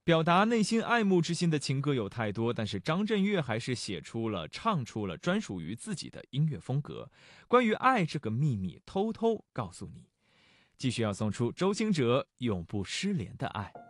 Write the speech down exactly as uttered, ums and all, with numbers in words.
表达内心爱慕之心的情歌有太多，但是张震岳还是写出了、唱出了专属于自己的音乐风格。关于爱这个秘密，偷偷告诉你。继续要送出周兴哲《永不失联的爱》。